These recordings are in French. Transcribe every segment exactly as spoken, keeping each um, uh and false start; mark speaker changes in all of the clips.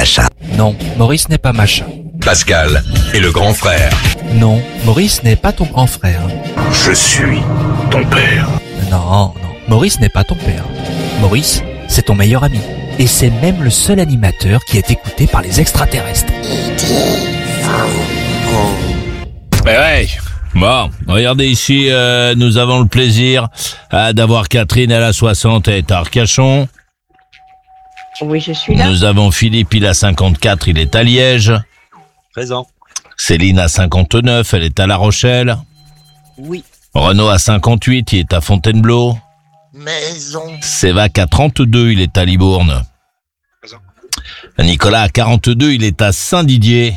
Speaker 1: machin.
Speaker 2: Non, Maurice n'est pas machin.
Speaker 1: Pascal est le grand frère.
Speaker 2: Non, Maurice n'est pas ton grand frère.
Speaker 1: Je suis ton père.
Speaker 2: Non, non, Maurice n'est pas ton père. Maurice, c'est ton meilleur ami. Et c'est même le seul animateur qui est écouté par les extraterrestres.
Speaker 3: Mais ouais. Bon, regardez ici, euh, nous avons le plaisir euh, d'avoir Catherine, elle a soixante, elle est à Arcachon.
Speaker 4: Oui, je suis là.
Speaker 3: Nous avons Philippe, il a cinquante-quatre, il est à Liège.
Speaker 5: Présent.
Speaker 3: Céline a cinquante-neuf, elle est à La Rochelle.
Speaker 4: Oui.
Speaker 3: Renaud a cinquante-huit, il est à Fontainebleau.
Speaker 5: Maison.
Speaker 3: Sévac a trente-deux, il est à Libourne.
Speaker 5: Présent.
Speaker 3: Nicolas a quarante-deux, il est à Saint-Didier.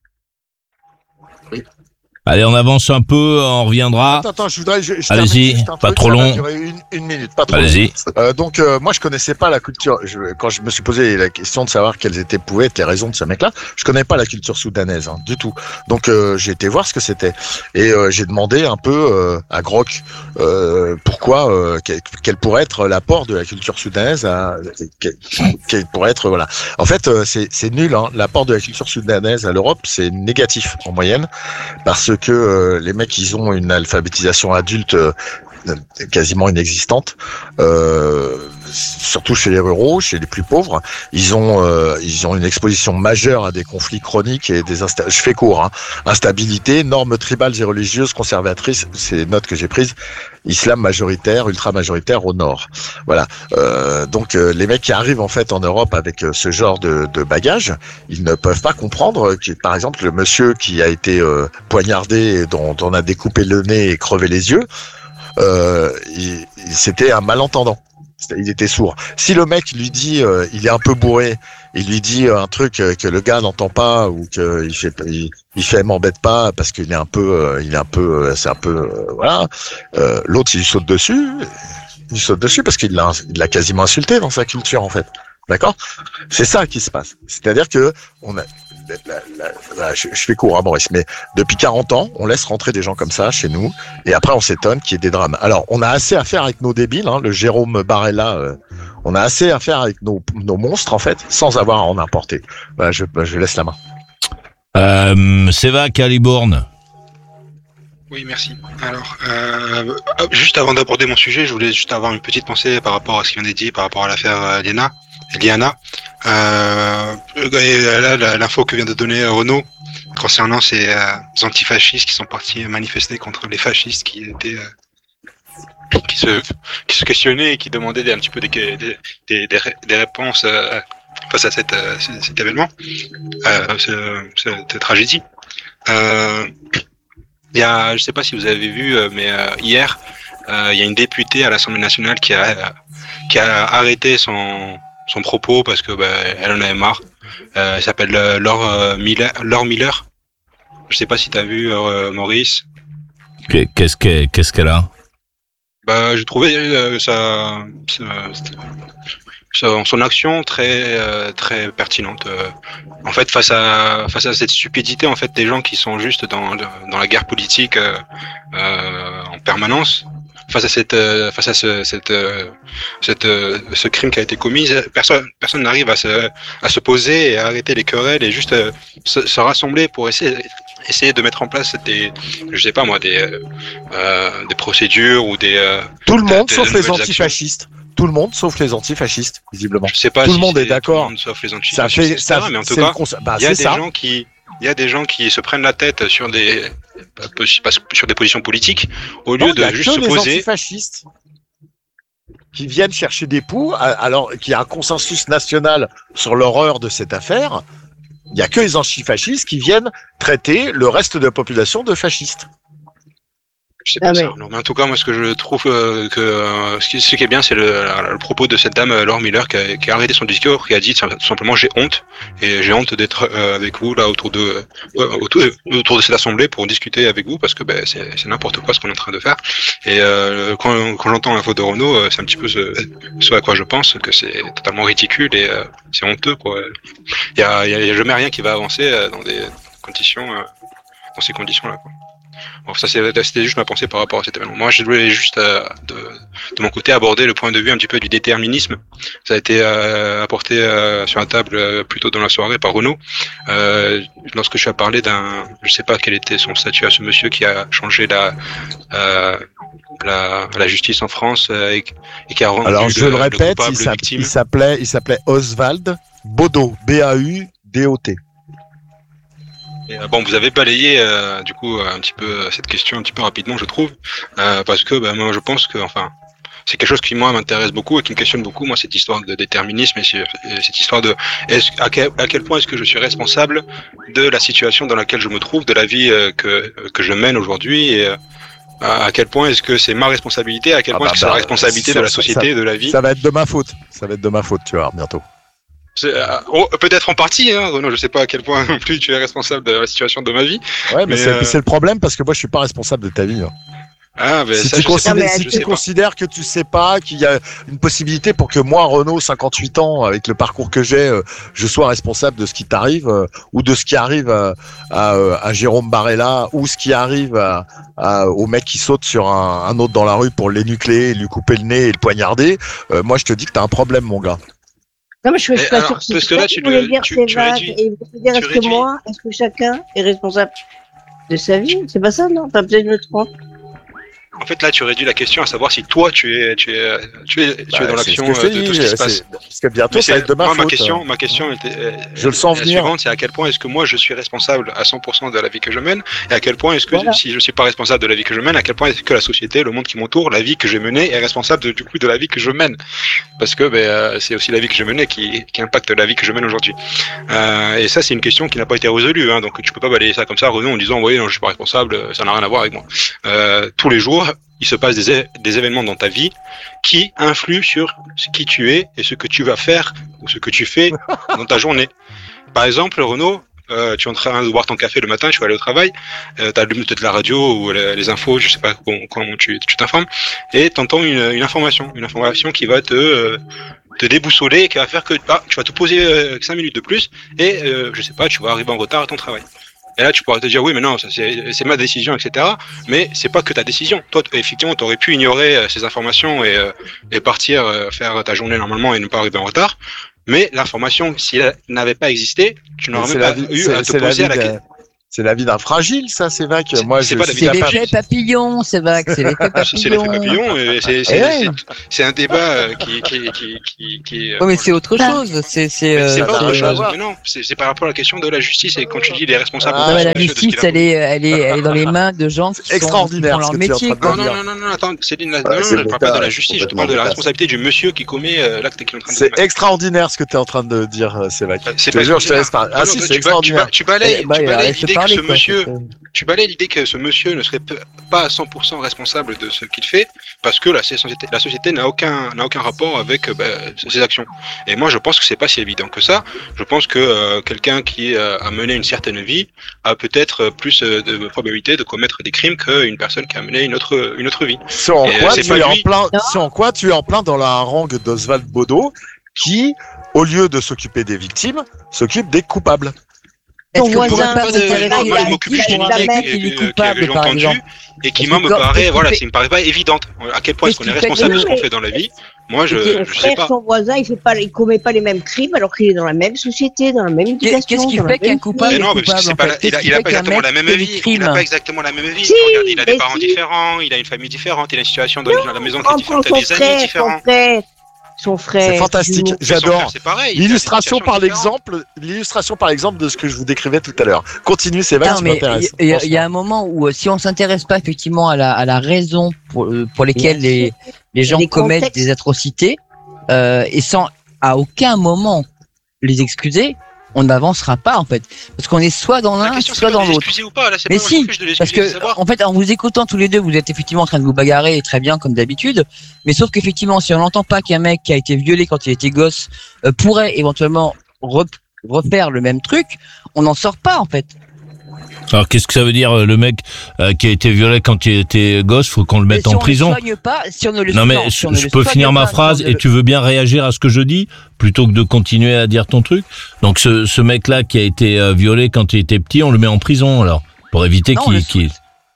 Speaker 5: Oui.
Speaker 3: Allez, on avance un peu, on reviendra.
Speaker 6: Attends, attends, je voudrais... Je, je
Speaker 3: Allez-y,
Speaker 6: termine juste un
Speaker 3: pas
Speaker 6: truc,
Speaker 3: trop
Speaker 6: ça va
Speaker 3: long.
Speaker 6: durer Une, une minute, pas trop
Speaker 3: Allez-y.
Speaker 6: long. Euh, donc, euh, moi, je connaissais pas la culture. Je, quand je me suis posé la question de savoir quelles étaient pouvaient être les raisons de ce mec-là, je connais pas la culture soudanaise, hein, du tout. Donc, euh, j'ai été voir ce que c'était. Et euh, j'ai demandé un peu euh, à Grok euh, pourquoi, euh, quel, quel pourrait être l'apport de la culture soudanaise, à, quel, quel pourrait être... Voilà. En fait, euh, c'est, c'est nul. Hein. L'apport de la culture soudanaise à l'Europe, c'est négatif en moyenne, parce que euh, les mecs, ils ont une alphabétisation adulte euh, quasiment inexistante, euh, surtout chez les ruraux, chez les plus pauvres. Ils ont euh, ils ont une exposition majeure à des conflits chroniques et des insta- je fais court, hein. Instabilité, normes tribales et religieuses conservatrices, c'est les notes que j'ai prises. Islam majoritaire, ultra majoritaire au nord. Voilà. Euh, donc euh, les mecs qui arrivent en fait en Europe avec euh, ce genre de, de bagage, ils ne peuvent pas comprendre que, par exemple, le monsieur qui a été euh, poignardé et dont, dont on a découpé le nez et crevé les yeux, euh, il, il- c'était un malentendant. C'était- Il était sourd. Si le mec lui dit, euh, il est un peu bourré, il lui dit euh, un truc euh, que le gars n'entend pas ou que il fait, il, il fait m'embête pas parce qu'il est un peu, euh, il est un peu, euh, c'est un peu, euh, voilà. Euh, l'autre il lui saute dessus, il saute dessus parce qu'il l'a, il l'a quasiment insulté dans sa culture en fait. D'accord? C'est ça qui se passe. C'est-à-dire que on a, la- la- la- je, je fais court à Maurice, mais depuis quarante ans, on laisse rentrer des gens comme ça chez nous, et après on s'étonne qu'il y ait des drames. Alors, on a assez à faire avec nos débiles, hein, le Jérôme Barella, euh, on a assez à faire avec nos, nos monstres en fait, sans avoir à en importer. Voilà, je, je laisse la main.
Speaker 3: Euh, Sévac à Libourne.
Speaker 7: Oui, merci. Alors, euh, juste avant d'aborder mon sujet, je voulais juste avoir une petite pensée par rapport à ce qui vient d'être dit, par rapport à l'affaire euh, Liana. Liana. Euh, et là, la- l'info que vient de donner Renaud concernant ces euh, antifascistes qui sont partis manifester contre les fascistes qui étaient euh, qui se qui se questionnaient et qui demandaient des- un petit peu des des des, des, ré- des réponses euh, face à cette, euh, cet événement, euh, ce- cette tragédie. Euh, Il y a, je sais pas si vous avez vu, euh, mais euh, hier, euh, il y a une députée à l'Assemblée nationale qui a euh, qui a arrêté son son propos parce que bah, elle en avait marre. Euh, elle s'appelle euh, Laure euh, Miller. Laure Miller. Je sais pas si t'as vu euh, Maurice.
Speaker 3: Qu'est- Qu'est-ce qu'elle, qu'est-ce qu'elle a?
Speaker 7: Bah, j'ai trouvé euh, sa, sa, sa- son action très euh, très pertinente. Euh, en fait, face à face à cette stupidité en fait des gens qui sont juste dans dans la guerre politique euh, euh, en permanence. Face à cette euh, face à ce cette euh, cette euh, ce crime qui a été commis, personne personne n'arrive à se à se poser et à arrêter les querelles et juste euh, se, se rassembler pour essayer essayer de mettre en place des je sais pas moi des euh, euh, des procédures ou des euh,
Speaker 6: Tout le monde
Speaker 7: des-
Speaker 6: sauf
Speaker 7: des
Speaker 6: les
Speaker 7: nouvelles actions.
Speaker 6: antifascistes. Tout le monde sauf les antifascistes, visiblement.
Speaker 7: Je sais pas
Speaker 6: Tout
Speaker 7: si
Speaker 6: le monde
Speaker 7: c'est
Speaker 6: est d'accord.
Speaker 7: tout le monde sauf les
Speaker 6: Ça
Speaker 7: antifascistes,
Speaker 6: fait,
Speaker 7: et cetera,
Speaker 6: ça,
Speaker 7: mais en tout
Speaker 6: c'est le
Speaker 7: cas,
Speaker 6: concept. Bah,
Speaker 7: il y a
Speaker 6: c'est
Speaker 7: des
Speaker 6: ça.
Speaker 7: gens qui il y a des gens qui se prennent la tête sur des sur des positions politiques au lieu
Speaker 6: Non, il y a
Speaker 7: de juste
Speaker 6: que
Speaker 7: se
Speaker 6: les
Speaker 7: poser.
Speaker 6: antifascistes qui viennent chercher des poux, alors qu'il y a un consensus national sur l'horreur de cette affaire. Il y a que les antifascistes qui viennent traiter le reste de la population de fascistes.
Speaker 7: Je sais pas
Speaker 4: Ah
Speaker 7: ça.
Speaker 4: ouais.
Speaker 7: Non, mais en tout cas, moi, ce que je trouve euh, que euh, ce, qui, ce qui est bien, c'est le, le propos de cette dame euh, Laure Miller qui a, qui a arrêté son discours, qui a dit tout simplement j'ai honte et j'ai honte d'être euh, avec vous là autour de euh, autour, autour de cette assemblée pour discuter avec vous parce que ben, c'est, c'est n'importe quoi ce qu'on est en train de faire. Et euh, quand, quand j'entends l'info de Renaud, euh, c'est un petit peu ce, ce à quoi je pense que c'est totalement ridicule et euh, c'est honteux quoi. Il y a, il y a jamais rien qui va avancer euh, dans des conditions euh, dans ces conditions là quoi. Bon, ça c'est- c'était juste ma pensée par rapport à cet événement. Moi, je voulais juste euh, de, de mon côté aborder le point de vue un petit peu du déterminisme. Ça a été euh, apporté euh, sur la table euh, plus tôt dans la soirée par Renaud. Euh, lorsque je suis parlé d'un, je sais pas quel était son statut à ce monsieur qui a changé la euh, la, la justice en France euh, et, et qui a rendu
Speaker 6: Alors, je le,
Speaker 7: le
Speaker 6: répète,
Speaker 7: coupable
Speaker 6: il s'app-
Speaker 7: victime.
Speaker 6: il s'appelait, il s'appelait Oswald Baudot, B A U D O T.
Speaker 7: Et, euh, bon, vous avez balayé euh, du coup un petit peu euh, cette question un petit peu rapidement, je trouve, euh, parce que ben, moi je pense que enfin c'est quelque chose qui moi m'intéresse beaucoup et qui me questionne beaucoup, moi, cette histoire de déterminisme et cette histoire de est-ce, à, quel, à quel point est-ce que je suis responsable de la situation dans laquelle je me trouve, de la vie euh, que que je mène aujourd'hui et euh, à quel point est-ce que c'est ma responsabilité, à quel
Speaker 6: Ah
Speaker 7: point
Speaker 6: bah
Speaker 7: est-ce que c'est
Speaker 6: bah,
Speaker 7: la responsabilité
Speaker 6: ça-
Speaker 7: de la
Speaker 6: ça-
Speaker 7: société,
Speaker 6: ça-
Speaker 7: de la vie.
Speaker 6: Ça va être de ma faute. Ça va être de ma faute, tu vois, bientôt.
Speaker 7: C'est, euh, oh, peut-être en partie, hein, Renaud, je sais pas à quel point non plus tu es responsable de la situation de ma vie.
Speaker 6: Ouais, mais,
Speaker 7: Mais,
Speaker 6: c'est,
Speaker 7: euh,
Speaker 6: c'est le problème parce que moi, je suis pas responsable de ta vie. hein.
Speaker 7: Ah, ben
Speaker 6: Si
Speaker 7: ça,
Speaker 6: tu,
Speaker 7: je sais
Speaker 6: considères,
Speaker 7: pas,
Speaker 4: mais
Speaker 6: si
Speaker 7: je
Speaker 6: tu
Speaker 7: sais pas.
Speaker 6: considères que tu sais pas qu'il y a une possibilité pour que moi, Renaud, cinquante-huit ans, avec le parcours que j'ai, euh, je sois responsable de ce qui t'arrive euh, ou de ce qui arrive à, à, euh, à Jérôme Barella ou ce qui arrive à, à, au mec qui saute sur un, un autre dans la rue pour l'énucléer, lui couper le nez et le poignarder, euh, moi, je te dis que t'as un problème, mon gars.
Speaker 4: Non, mais je suis
Speaker 7: Mais
Speaker 4: pas
Speaker 7: alors,
Speaker 4: sûre que c'est
Speaker 7: parce que
Speaker 4: ça
Speaker 7: là,
Speaker 4: qu'il
Speaker 7: tu
Speaker 4: voulait
Speaker 7: le-
Speaker 4: dire,
Speaker 7: tu-
Speaker 4: c'est
Speaker 7: tu
Speaker 4: vague.
Speaker 7: réduis-
Speaker 4: Et vous voulez dire,
Speaker 7: tu
Speaker 4: est-ce que
Speaker 7: réduis.
Speaker 4: moi, est-ce que chacun est responsable de sa vie? C'est pas ça, non? Enfin, peut-être je me trompe.
Speaker 7: En fait, là, tu réduis la question à savoir si toi, tu es, tu es, tu es, tu es
Speaker 6: Bah,
Speaker 7: dans
Speaker 6: c'est
Speaker 7: l'action
Speaker 6: ce que je
Speaker 7: euh,
Speaker 6: te
Speaker 7: de
Speaker 6: dis,
Speaker 7: tout ce qui se
Speaker 6: c'est-
Speaker 7: passe.
Speaker 6: Parce que bientôt,
Speaker 7: Mais
Speaker 6: ça va
Speaker 7: c'est-
Speaker 6: être de ma
Speaker 7: moi,
Speaker 6: faute.
Speaker 7: ma question, ma question était, euh,
Speaker 6: Je le sens
Speaker 7: la
Speaker 6: venir.
Speaker 7: suivante, c'est à quel point est-ce que moi, je suis responsable à cent pour cent de la vie que je mène, et à quel point est-ce que
Speaker 4: Voilà.
Speaker 7: si je suis pas responsable de la vie que je mène, à quel point est-ce que la société, le monde qui m'entoure, la vie que j'ai menée est responsable de- du coup de la vie que je mène. Parce que, ben, euh, c'est aussi la vie que je menais qui, qui impacte la vie que je mène aujourd'hui. Euh, et ça, c'est une question qui n'a pas été résolue, hein, donc tu peux pas balayer ça comme ça, Renaud, en disant, oui, non, je suis pas responsable, ça n'a rien à voir avec moi. Euh, tous les jours, il se passe des, é- des événements dans ta vie qui influent sur ce qui tu es et ce que tu vas faire ou ce que tu fais dans ta journée. Par exemple, Renaud, euh, tu es en train de boire ton café le matin, tu vas aller au travail, euh, tu allumes peut-être la radio ou les, les infos, je sais pas comment, comment tu tu t'informes, et tu entends une, une information, une information qui va te, euh, te déboussoler et qui va faire que ah, tu vas te poser euh, cinq minutes de plus et euh, je sais pas, tu vas arriver en retard à ton travail. Et là, tu pourras te dire, oui, mais non, ça, c'est, c'est ma décision, et cetera. Mais c'est pas que ta décision. Toi, t- effectivement, tu aurais pu ignorer euh, ces informations et, euh, et partir euh, faire ta journée normalement et ne pas arriver en retard. Mais l'information, si elle n'avait pas existé, tu n'aurais
Speaker 6: C'est
Speaker 7: même
Speaker 6: la
Speaker 7: pas
Speaker 6: vie-
Speaker 7: eu
Speaker 6: c'est-
Speaker 7: à te
Speaker 6: c'est la
Speaker 7: poser à la
Speaker 6: vie
Speaker 7: question.
Speaker 6: d'un- C'est la vie d'un fragile, ça, c'est vrai que
Speaker 7: C'est-
Speaker 6: moi,
Speaker 7: c'est
Speaker 6: je
Speaker 7: pas
Speaker 6: suis
Speaker 7: la vie
Speaker 8: C'est
Speaker 7: d'un
Speaker 6: capable.
Speaker 8: l'effet papillon, c'est vrai que c'est l'effet
Speaker 7: Ah, c'est l'effet
Speaker 8: papillon.
Speaker 7: papillon. et C'est, c'est,
Speaker 8: Eh ouais.
Speaker 7: c'est, c'est un débat euh, qui, qui, qui, qui, qui est,
Speaker 8: Ouais, mais c'est autre chose. C'est, c'est,
Speaker 7: Mais c'est
Speaker 8: euh,
Speaker 7: pas autre
Speaker 6: euh,
Speaker 7: chose.
Speaker 6: voir.
Speaker 7: Mais non, c'est, c'est par rapport à la question de la justice. Et quand tu dis il est responsable.
Speaker 6: Ah,
Speaker 8: non,
Speaker 7: de
Speaker 8: mais
Speaker 7: ce
Speaker 8: la
Speaker 7: monsieur, de ce qu'il
Speaker 8: justice,
Speaker 7: a
Speaker 8: elle est, elle est, elle est dans les mains de gens qui, sont, qui
Speaker 6: Extraordinaire,
Speaker 8: font leur
Speaker 6: ce que tu es en
Speaker 8: métier,
Speaker 6: train de
Speaker 8: quoi.
Speaker 7: Non,
Speaker 6: dire.
Speaker 7: non, non, non, non, attends, Céline, là,
Speaker 5: Ouais,
Speaker 7: non,
Speaker 5: c'est
Speaker 7: non, je parle
Speaker 5: méta,
Speaker 7: pas de la
Speaker 5: c'est
Speaker 7: justice, je te
Speaker 5: complètement
Speaker 7: parle de la
Speaker 5: méta.
Speaker 7: responsabilité du monsieur qui commet euh, l'acte qu'il est en train de
Speaker 6: C'est
Speaker 7: commettre.
Speaker 6: extraordinaire ce que tu es en train de dire, euh, c'est vrai.
Speaker 7: Euh, C'est
Speaker 6: Je te
Speaker 7: pas
Speaker 6: jure, je te laisse
Speaker 7: extraordinaire.
Speaker 6: parler. Ah
Speaker 7: Non,
Speaker 6: si,
Speaker 7: non,
Speaker 6: c'est
Speaker 7: tu ba- tu
Speaker 6: extraordinaire.
Speaker 7: ba- Tu balayes,
Speaker 8: Eh, bah,
Speaker 7: tu balayes
Speaker 8: laisse
Speaker 7: l'idée que
Speaker 8: parler,
Speaker 7: ce
Speaker 8: quoi.
Speaker 7: monsieur, tu balayes l'idée que ce monsieur ne serait p- pas à cent pour cent responsable de ce qu'il fait, parce que la société, la société n'a aucun, n'a aucun rapport avec euh, bah, ses actions. Et moi, je pense que c'est pas si évident que ça. Je pense que euh, quelqu'un qui euh, a mené une certaine vie a peut-être plus euh, de probabilité de commettre des crimes qu'une personne qui a mené une autre, une autre vie.
Speaker 6: Ce en
Speaker 7: Et,
Speaker 6: quoi
Speaker 7: euh, c'est
Speaker 6: tu
Speaker 7: pas
Speaker 6: es en
Speaker 7: lui.
Speaker 6: plein,
Speaker 4: Non.
Speaker 6: ce en quoi tu es en plein dans la harangue d'Oswald Baudot, qui, au lieu de s'occuper des victimes, s'occupe des coupables.
Speaker 8: Est-ce
Speaker 4: Ton
Speaker 8: que vous
Speaker 4: voisin,
Speaker 8: pourrez pas
Speaker 7: Moi,
Speaker 8: vous
Speaker 4: de-
Speaker 8: intéresser
Speaker 7: moi,
Speaker 4: il
Speaker 7: moi,
Speaker 4: a
Speaker 7: je
Speaker 4: dit
Speaker 7: m'occupe juste
Speaker 4: qu'il
Speaker 7: d'une
Speaker 4: a
Speaker 7: idée
Speaker 4: jamais-
Speaker 7: que,
Speaker 8: qu'il est
Speaker 7: que- que
Speaker 8: coupable,
Speaker 7: j'ai
Speaker 8: par
Speaker 7: entendue
Speaker 8: exemple.
Speaker 7: et qui
Speaker 8: Parce
Speaker 7: moi
Speaker 8: que
Speaker 7: me
Speaker 8: quand-
Speaker 7: paraît,
Speaker 8: qu'est-ce
Speaker 7: voilà,
Speaker 8: qu'il
Speaker 7: ça me paraît pas évidente. À quel point est-ce qu'on
Speaker 8: Qu'est-ce
Speaker 7: est
Speaker 8: qu'il fait
Speaker 7: responsable de ce
Speaker 4: lui
Speaker 7: qu'on fait dans la vie? Moi, je,
Speaker 4: Son
Speaker 7: je sais
Speaker 4: frère,
Speaker 7: pas.
Speaker 4: son voisin, il fait pas, il commet pas les mêmes crimes alors qu'il est dans la même société, dans la même éducation.
Speaker 8: Qu'est-ce qui
Speaker 4: dans la
Speaker 8: fait qu'un
Speaker 4: même
Speaker 8: coupable
Speaker 7: Mais
Speaker 4: famille.
Speaker 7: non, mais parce que c'est pas, la-
Speaker 8: Qu'est-ce
Speaker 7: il a,
Speaker 8: qui
Speaker 7: il a
Speaker 8: fait
Speaker 7: pas
Speaker 8: qu'un
Speaker 7: exactement
Speaker 8: mec
Speaker 7: la même
Speaker 8: fait des
Speaker 7: vie.
Speaker 8: crimes
Speaker 7: Il a pas exactement la même vie.
Speaker 4: Si,
Speaker 7: Regarde, il a des
Speaker 4: mais
Speaker 7: parents
Speaker 4: si.
Speaker 7: différents, il a une famille différente, il a une situation dans la maison qui est
Speaker 4: Prends
Speaker 7: différente, il
Speaker 4: son
Speaker 7: a des amis
Speaker 4: frère, son
Speaker 7: différents.
Speaker 4: frère, son frère.
Speaker 6: C'est fantastique,
Speaker 4: Jumeau.
Speaker 7: Mais son
Speaker 6: j'adore.
Speaker 7: frère, c'est pareil, il a des
Speaker 6: L'illustration
Speaker 7: situations
Speaker 6: par
Speaker 7: différentes.
Speaker 6: l'exemple, l'illustration par exemple de ce que je vous décrivais tout à l'heure. Continue, c'est vrai,
Speaker 8: Non,
Speaker 6: tu
Speaker 8: mais
Speaker 6: m'intéresses.
Speaker 8: il y, a- il y a un moment où euh, si on s'intéresse pas effectivement à la, à la raison pour, euh, pour lesquelles
Speaker 4: Bien
Speaker 8: les,
Speaker 4: sûr.
Speaker 8: les gens
Speaker 4: des
Speaker 8: commettent
Speaker 4: contextes.
Speaker 8: des atrocités euh, et sans à aucun moment les excuser, on n'avancera pas en fait, parce qu'on est soit dans
Speaker 7: La
Speaker 8: l'un,
Speaker 7: question, c'est
Speaker 8: soit
Speaker 7: pas
Speaker 8: dans
Speaker 7: de
Speaker 8: l'autre.
Speaker 7: l'excuser ou pas, là, c'est
Speaker 8: Mais
Speaker 7: pas moi,
Speaker 8: si,
Speaker 7: je m'en fiche de
Speaker 8: Parce
Speaker 7: l'excuser,
Speaker 8: que
Speaker 7: de savoir.
Speaker 8: en fait, en vous écoutant tous les deux, vous êtes effectivement en train de vous bagarrer très bien comme d'habitude, mais sauf qu'effectivement, si on n'entend pas qu'un mec qui a été violé quand il était gosse euh, pourrait éventuellement re- refaire le même truc, on n'en sort pas en fait.
Speaker 3: Alors qu'est-ce que ça veut dire euh, le mec euh, qui a été violé quand il était gosse, faut qu'on le mette
Speaker 8: Et si
Speaker 3: en
Speaker 8: on
Speaker 3: prison.
Speaker 8: le soigne pas, si on ne le
Speaker 3: Non mais
Speaker 8: non, si on ne
Speaker 3: je
Speaker 8: le
Speaker 3: peux
Speaker 8: soigne
Speaker 3: finir ma
Speaker 8: pas, si
Speaker 3: phrase
Speaker 8: on ne
Speaker 3: et
Speaker 8: le-
Speaker 3: tu veux bien réagir à ce que je dis plutôt que de continuer à dire ton truc. Donc ce, ce mec-là qui a été euh, violé quand il était petit, on le met en prison alors pour éviter
Speaker 8: Non, on
Speaker 3: qu'il
Speaker 8: le
Speaker 3: qu'il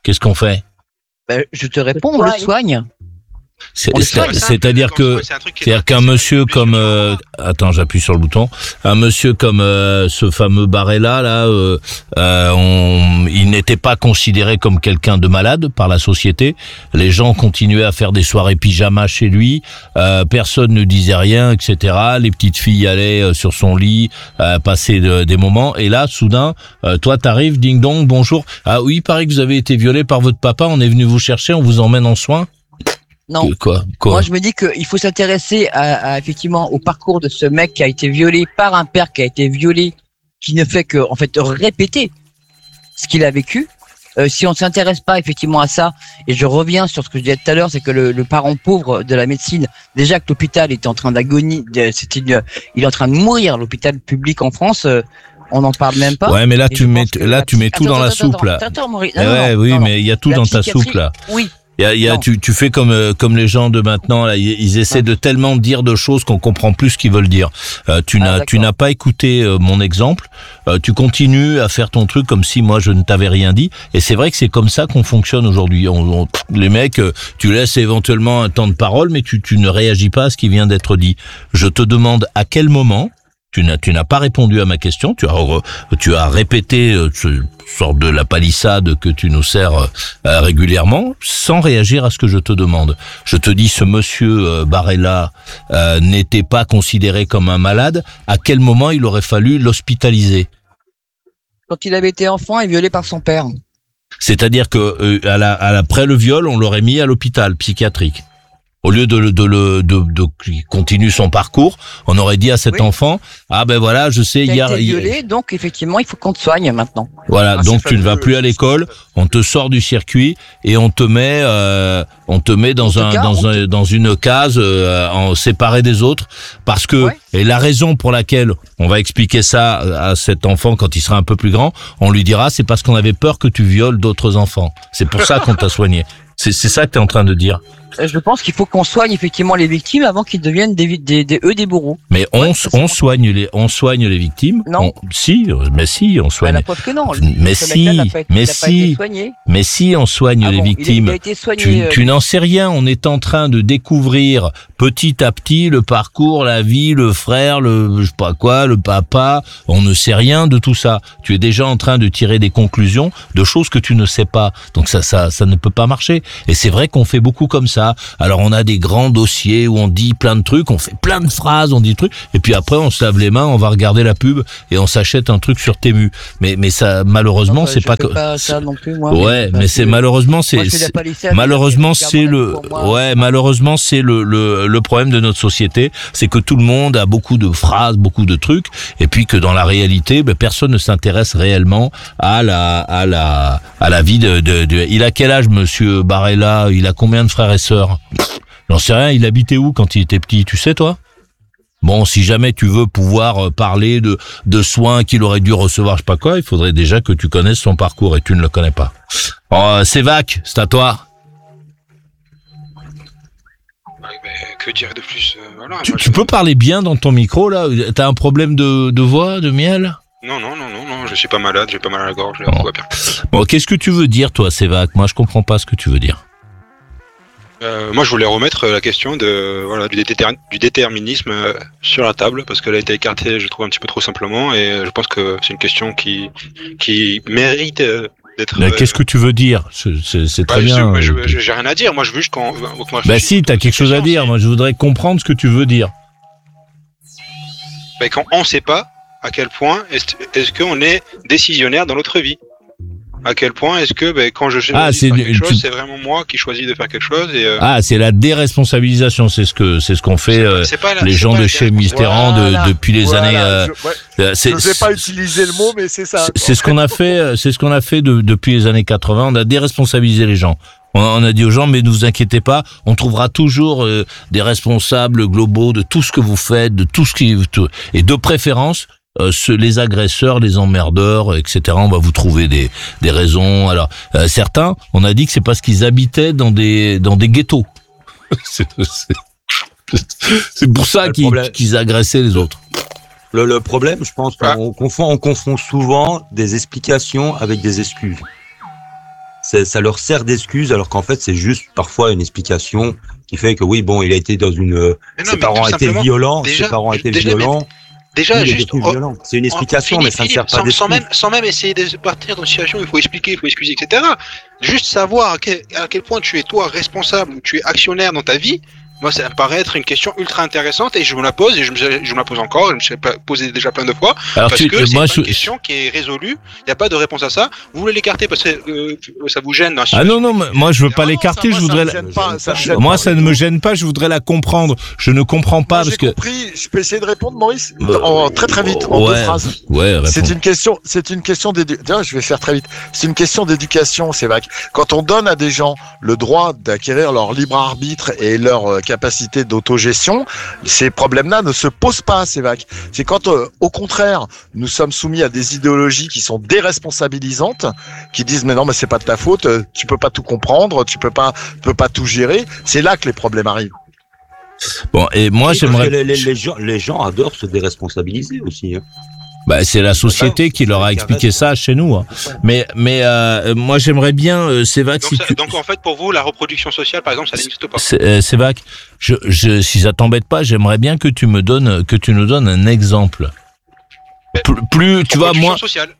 Speaker 3: Qu'est-ce qu'on fait?
Speaker 8: Ben, je te réponds, on le soigne.
Speaker 3: C'est,
Speaker 8: On le
Speaker 3: c'est,
Speaker 8: soigne.
Speaker 3: c'est-à-dire que,
Speaker 7: C'est un truc qui est
Speaker 3: c'est-à-dire
Speaker 7: pas
Speaker 3: qu'un
Speaker 7: possible
Speaker 3: monsieur
Speaker 7: de
Speaker 3: comme,
Speaker 7: publier sur
Speaker 3: euh,
Speaker 7: le
Speaker 3: attends, j'appuie sur le bouton, un monsieur comme euh, ce fameux Barella là, euh, euh, on, il n'était pas considéré comme quelqu'un de malade par la société. Les gens continuaient à faire des soirées pyjama chez lui, euh, personne ne disait rien, et cetera. Les petites filles allaient euh, sur son lit, euh, passer de- des moments. Et là, soudain, euh, toi, t'arrives, ding dong, bonjour. Ah oui, il paraît que vous avez été violé par votre papa. On est venu vous chercher, on vous emmène en soins.
Speaker 8: Non.
Speaker 3: Que- Quoi, quoi
Speaker 8: Moi, je me dis qu'il faut s'intéresser à, à, effectivement au parcours de ce mec qui a été violé par un père qui a été violé, qui ne fait que en fait répéter ce qu'il a vécu. Euh, si on ne s'intéresse pas effectivement à ça, et je reviens sur ce que je disais tout à l'heure, c'est que le, le parent pauvre de la médecine, déjà que l'hôpital était en train d'agonie, de- c'était une- il est en train de mourir, l'hôpital public en France. euh, on n'en parle même pas.
Speaker 3: Ouais, mais là
Speaker 8: Et
Speaker 3: tu
Speaker 8: je
Speaker 3: mets,
Speaker 8: pense que
Speaker 3: là
Speaker 8: la
Speaker 3: tu mets tout
Speaker 8: psy-
Speaker 3: dans la
Speaker 8: attends,
Speaker 3: soupe
Speaker 8: attends,
Speaker 3: là.
Speaker 8: attends, attends, Maurice.
Speaker 3: Eh
Speaker 8: Non,
Speaker 3: ouais,
Speaker 8: non,
Speaker 3: oui,
Speaker 8: non, non.
Speaker 3: mais il y a tout
Speaker 8: La
Speaker 3: dans ta
Speaker 8: psychiatrie,
Speaker 3: soupe là.
Speaker 8: Oui.
Speaker 3: Il y a, il y a,
Speaker 8: Non.
Speaker 3: tu, tu fais comme euh, comme les gens de maintenant là, ils, ils essaient de tellement dire de choses qu'on comprend plus ce qu'ils veulent dire. Euh, tu
Speaker 8: Ah,
Speaker 3: n'as
Speaker 8: d'accord.
Speaker 3: tu n'as pas écouté euh, mon exemple. Euh, tu continues à faire ton truc comme si moi je ne t'avais rien dit. Et c'est vrai que c'est comme ça qu'on fonctionne aujourd'hui. On, on- les mecs, euh, tu laisses éventuellement un temps de parole, mais tu tu ne réagis pas à ce qui vient d'être dit. Je te demande à quel moment. Tu n'as, tu n'as pas répondu à ma question. Tu as, re- tu as répété euh, ce sorte de la palissade que tu nous sers euh, régulièrement, sans réagir à ce que je te demande. Je te dis, ce monsieur euh, Barella euh, n'était pas considéré comme un malade. À quel moment il aurait fallu l'hospitaliser?
Speaker 8: Quand il avait été enfant et violé par son père.
Speaker 3: C'est-à-dire que euh, à la, à la- après le viol, on l'aurait mis à l'hôpital psychiatrique. Au lieu de le de le de, de, qu'il continue son parcours, on aurait dit à cet
Speaker 8: Oui.
Speaker 3: enfant, ah ben voilà, je sais
Speaker 8: Il a
Speaker 3: hier,
Speaker 8: été
Speaker 3: hier-
Speaker 8: violé, donc effectivement, il faut qu'on te soigne maintenant.
Speaker 3: voilà,
Speaker 6: Ah,
Speaker 3: donc
Speaker 6: c'est
Speaker 3: tu ne vas
Speaker 6: fabuleux.
Speaker 3: plus à l'école, on te sort du circuit et on te met euh, on te met dans
Speaker 8: En tout
Speaker 3: un
Speaker 8: cas,
Speaker 3: dans
Speaker 8: on
Speaker 3: un dans une case euh, en séparé des autres parce que
Speaker 8: Ouais.
Speaker 3: et la raison pour laquelle on va expliquer ça à cet enfant quand il sera un peu plus grand, on lui dira c'est parce qu'on avait peur que tu violes d'autres enfants. C'est pour ça qu'on t'a soigné. C'est c'est ça que tu es en train de dire.
Speaker 8: Euh, Je pense qu'il faut qu'on soigne effectivement les victimes avant qu'ils deviennent des, vi- des, des eux des bourreaux.
Speaker 3: Mais on
Speaker 8: Ouais,
Speaker 3: s-
Speaker 8: ça, c'est
Speaker 3: on
Speaker 8: bon.
Speaker 3: soigne les on soigne les victimes.
Speaker 8: Non.
Speaker 3: On- si, euh, mais si, on
Speaker 8: Bah,
Speaker 3: soigne.
Speaker 8: la preuve que non.
Speaker 3: Mais
Speaker 8: Ce
Speaker 3: si,
Speaker 8: mec-là n'a pas été-
Speaker 3: mais
Speaker 8: il n'a pas
Speaker 3: si.
Speaker 8: été soigné.
Speaker 3: Mais si on soigne
Speaker 8: Ah
Speaker 3: les
Speaker 8: bon, il a-
Speaker 3: victimes.
Speaker 8: Il a été soigné.
Speaker 3: Tu,
Speaker 8: euh,
Speaker 3: tu n'en sais rien, on est en train de découvrir petit à petit le parcours, la vie, le frère, le je sais pas quoi, le papa, on ne sait rien de tout ça. Tu es déjà en train de tirer des conclusions de choses que tu ne sais pas. Donc ça ça ça ne peut pas marcher. Et c'est vrai qu'on fait beaucoup comme ça. Alors on a des grands dossiers où on dit plein de trucs, on fait plein de phrases, on dit des trucs et puis après on se lave les mains, on va regarder la pub et on s'achète un truc sur Temu. Mais mais ça malheureusement,
Speaker 8: non,
Speaker 3: c'est
Speaker 8: je
Speaker 3: pas
Speaker 8: fais
Speaker 3: que
Speaker 8: pas ça non plus moi.
Speaker 3: ouais, mais
Speaker 8: parce
Speaker 3: c'est
Speaker 8: que
Speaker 3: malheureusement c'est
Speaker 8: moi, je fais de la
Speaker 3: c'est-
Speaker 8: palissade,
Speaker 3: malheureusement
Speaker 8: je regarde
Speaker 3: c'est
Speaker 8: mon
Speaker 3: le
Speaker 8: avis pour moi.
Speaker 3: ouais malheureusement c'est le, le le problème de notre société, c'est que tout le monde a beaucoup de phrases, beaucoup de trucs et puis que dans la réalité ben, personne ne s'intéresse réellement à la à la à la vie de, de, de il a quel âge monsieur Barella, il a combien de frères et sœurs? J'en sais rien, il habitait où quand il était petit, tu sais toi? Bon, si jamais tu veux pouvoir euh, parler de de soins qu'il aurait dû recevoir, je sais pas quoi, il faudrait déjà que tu connaisses son parcours et tu ne le connais pas. Oh, c'est vac, c'est à toi.
Speaker 7: Ouais, ben, que dire de plus euh, voilà,
Speaker 3: Tu,
Speaker 7: moi,
Speaker 3: tu
Speaker 7: je-
Speaker 3: peux parler bien dans ton micro là? T'as un problème de, de voix, de miel?
Speaker 7: Non, non, non, non, non, je suis pas malade, j'ai pas mal à la gorge,
Speaker 3: Bon.
Speaker 7: tout va bien.
Speaker 3: Bon, qu'est-ce que tu veux dire toi, Sévac? Moi, je comprends pas ce que tu veux dire.
Speaker 7: Euh, moi, je voulais remettre la question de voilà du, déter- du déterminisme euh, sur la table parce qu'elle a été écartée, je trouve un petit peu trop simplement, et euh, je pense que c'est une question qui qui mérite euh, d'être.
Speaker 3: Mais
Speaker 7: euh,
Speaker 3: qu'est-ce que tu veux dire? C'est c'est- c'est
Speaker 7: bah,
Speaker 3: très
Speaker 7: je-
Speaker 3: bien.
Speaker 7: moi, je-
Speaker 3: euh,
Speaker 7: je- j'ai rien à dire. Moi, je veux juste qu'on. qu'on
Speaker 3: Bah
Speaker 7: réfléchisse
Speaker 3: si, t'as
Speaker 7: autour de
Speaker 3: quelque
Speaker 7: cette
Speaker 3: chose à
Speaker 7: question.
Speaker 3: dire. Moi, je voudrais comprendre ce que tu veux dire.
Speaker 7: Ben, quand on ne sait pas à quel point est-ce, est-ce qu'on est décisionnaire dans notre vie. À quel point est-ce que ben, quand je choisis
Speaker 3: Ah,
Speaker 7: de
Speaker 3: c'est
Speaker 7: faire
Speaker 3: du-
Speaker 7: quelque chose,
Speaker 3: tu-
Speaker 7: c'est vraiment moi qui choisis de faire quelque chose et euh,
Speaker 3: Ah, c'est la déresponsabilisation. C'est ce que c'est ce qu'on fait.
Speaker 7: c'est
Speaker 3: euh,
Speaker 7: pas- c'est pas la-
Speaker 3: les
Speaker 7: c'est
Speaker 3: gens
Speaker 7: pas
Speaker 3: de
Speaker 7: la
Speaker 3: chez Mitterrand de-
Speaker 8: Voilà.
Speaker 3: depuis les
Speaker 6: Voilà,
Speaker 3: années. euh,
Speaker 6: je, ouais,
Speaker 3: euh, c'est-
Speaker 6: je sais pas utiliser le mot, mais c'est ça.
Speaker 3: C'est c'est ce qu'on a fait, euh, c'est ce qu'on a fait de- depuis les années quatre-vingts. On a déresponsabilisé les gens. On, on a dit aux gens, mais ne vous inquiétez pas, on trouvera toujours euh, des responsables globaux de tout ce que vous faites, de tout ce qui tout- et de préférence. Euh, ceux, les agresseurs, les emmerdeurs, et cetera. On va vous trouver des des raisons. Alors euh, certains, on a dit que c'est parce qu'ils habitaient dans des dans des ghettos. c'est c'est- c'est pour ça
Speaker 9: Le
Speaker 3: qu'ils
Speaker 9: problème-
Speaker 3: qu'ils agressaient les autres.
Speaker 9: Le, le problème, je pense,
Speaker 7: Ah.
Speaker 9: on confond, on confond souvent des explications avec des excuses. ça, ça leur sert d'excuse, alors qu'en fait, c'est juste parfois une explication qui fait que oui, bon, il a été dans une,
Speaker 7: non,
Speaker 9: ses parents étaient violents,
Speaker 7: déjà,
Speaker 9: ses parents étaient
Speaker 7: déjà,
Speaker 9: violents.
Speaker 7: Déjà,
Speaker 9: oui,
Speaker 7: juste,
Speaker 9: oh, c'est une explication,
Speaker 7: Philippe,
Speaker 9: mais ça ne
Speaker 7: Philippe,
Speaker 9: sert pas
Speaker 7: sans,
Speaker 9: d'excuse.
Speaker 7: sans même, sans même essayer de partir dans une situation où il faut expliquer, il faut excuser, et cetera. Juste savoir à quel, à quel point tu es toi responsable, ou tu es actionnaire dans ta vie. Moi, ça me paraît être une question ultra intéressante et je me la pose et je me, je me la pose encore. Je me suis posé déjà plein de fois.
Speaker 3: Alors
Speaker 7: parce
Speaker 3: tu,
Speaker 7: que c'est
Speaker 3: moi,
Speaker 7: pas
Speaker 3: je...
Speaker 7: une question qui est résolue. Il n'y a pas de réponse à ça. Vous voulez l'écarter parce que euh, ça vous gêne dans la
Speaker 3: Ah non, non, moi je veux pas l'écarter, je voudrais la...
Speaker 6: pas, ça
Speaker 3: je... Moi ça ne me gêne pas, je voudrais la comprendre. Je ne comprends pas
Speaker 6: moi,
Speaker 3: parce
Speaker 6: j'ai
Speaker 3: que...
Speaker 6: compris, je peux essayer de répondre, Maurice, en, très très vite, en
Speaker 3: ouais,
Speaker 6: deux phrases.
Speaker 3: Ouais, réponds.
Speaker 6: C'est une question, c'est une question d'éducation. Je vais faire très vite. C'est une question d'éducation, c'est vague. Quand on donne à des gens le droit d'acquérir leur libre arbitre et leur euh, capacité d'autogestion, ces problèmes-là ne se posent pas, c'est vague. C'est quand, euh, au contraire, nous sommes soumis à des idéologies qui sont déresponsabilisantes, qui disent mais non, mais c'est pas de ta faute, tu peux pas tout comprendre, tu peux pas, tu peux pas tout gérer. C'est là que les problèmes arrivent.
Speaker 3: Bon, et moi
Speaker 9: oui,
Speaker 3: j'aimerais.
Speaker 9: Les, les, les, gens, les gens adorent se déresponsabiliser aussi. Hein.
Speaker 3: Bah, c'est la société qui leur a expliqué ça chez nous. Hein. Mais, mais euh, moi j'aimerais bien, euh, Sévac,
Speaker 7: donc,
Speaker 3: si
Speaker 7: ça,
Speaker 3: tu...
Speaker 7: donc en fait pour vous la reproduction sociale par exemple ça n'existe pas.
Speaker 3: C'est, euh, Sévac, je, je, si ça t'embête pas, j'aimerais bien que tu me donnes, que tu nous donnes un exemple.
Speaker 7: Mais,
Speaker 3: plus, plus tu vois moi.
Speaker 7: Sociale.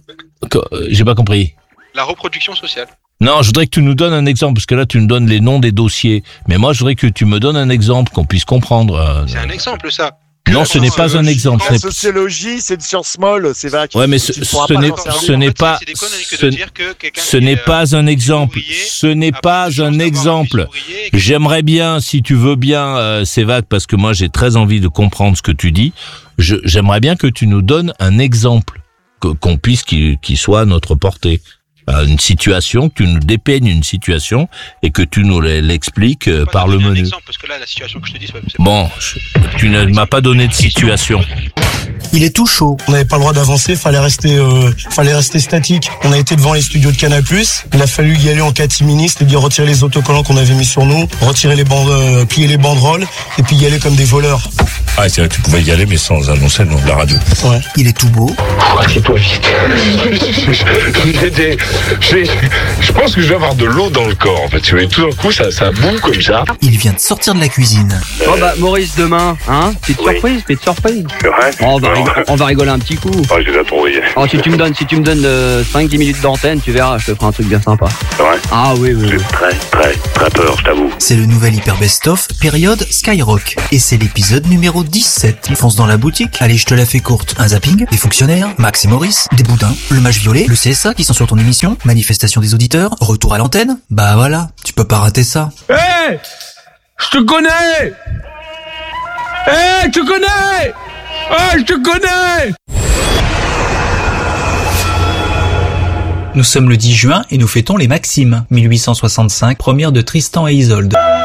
Speaker 3: J'ai pas compris.
Speaker 7: La reproduction sociale.
Speaker 3: Non, je voudrais que tu nous donnes un exemple, parce que là, tu nous donnes les noms des dossiers. Mais moi, je voudrais que tu me donnes un exemple, qu'on puisse comprendre. Euh...
Speaker 7: C'est un exemple, ça.
Speaker 3: Non, ce n'est pas un exemple.
Speaker 6: La sociologie, c'est une science molle, c'est vague.
Speaker 3: Ouais, mais ce, ce n'est, ce n'est pas, ce, ce n'est pas un exemple. Ce n'est pas un exemple. J'aimerais bien, si tu veux bien, euh, c'est vague, parce que moi, j'ai très envie de comprendre ce que tu dis. Je, j'aimerais bien que tu nous donnes un exemple, que, qu'on puisse, qu'il, qu'il soit à notre portée. Une situation, que tu nous dépeignes une situation et que tu nous l'expliques euh, par le menu.
Speaker 7: Exemple, parce que là, la situation que je te dis, c'est
Speaker 3: bon, je, tu ne m'as pas donné de situation.
Speaker 10: Il est tout chaud. On n'avait pas le droit d'avancer, fallait rester, euh, fallait rester statique. On a été devant les studios de Canal plus. Il a fallu y aller en catimini, c'est-à-dire retirer les autocollants qu'on avait mis sur nous, retirer les bandes, euh, plier les banderoles, et puis y aller comme des voleurs.
Speaker 1: Ah, c'est vrai que tu pouvais y aller, mais sans annoncer le nom de la radio.
Speaker 10: Ouais. Il est tout beau.
Speaker 1: Assieds-toi vite. J'ai, je pense que je vais avoir de l'eau dans le corps, en fait. Tu vois, tout d'un coup, ça, ça boue comme ça.
Speaker 2: Il vient de sortir de la cuisine.
Speaker 11: Euh... Oh bah, Maurice, demain, hein, petite oui. surprise, petite surprise.
Speaker 1: C'est vrai.
Speaker 11: Oh, on, va Alors, rigoler, on va rigoler un petit coup.
Speaker 1: Ah, j'ai déjà trouvé.
Speaker 11: Oh, si tu me donnes, si tu me donnes euh, cinq dix minutes d'antenne, tu verras, je te ferai un truc bien sympa.
Speaker 1: C'est vrai.
Speaker 11: Ah oui, oui.
Speaker 1: J'ai
Speaker 11: oui.
Speaker 1: très, très, très peur, je t'avoue.
Speaker 2: C'est le nouvel Hyper Best-of, période Skyrock. Et c'est l'épisode numéro dix-sept. Fonce dans la boutique. Allez, je te la fais courte. Un zapping, des fonctionnaires, Max et Maurice, des boudins, le match violet, le C S A qui sont sur ton émission, manifestation des auditeurs, retour à l'antenne. Bah voilà, tu peux pas rater ça.
Speaker 12: Hé hey, je te connais. Hé, hey, je te connais. Ah, hey, je te connais.
Speaker 2: Nous sommes le dix juin et nous fêtons les Maximes. mille huit cent soixante-cinq, première de Tristan et Isolde.